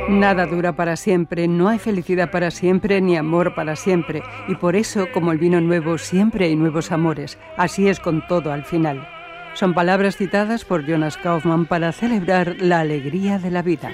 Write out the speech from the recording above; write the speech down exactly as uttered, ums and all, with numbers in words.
Nada dura para siempre, no hay felicidad para siempre ni amor para siempre. Y por eso, como el vino nuevo, siempre hay nuevos amores. Así es con todo al final. Son palabras citadas por Jonas Kaufmann para celebrar la alegría de la vida.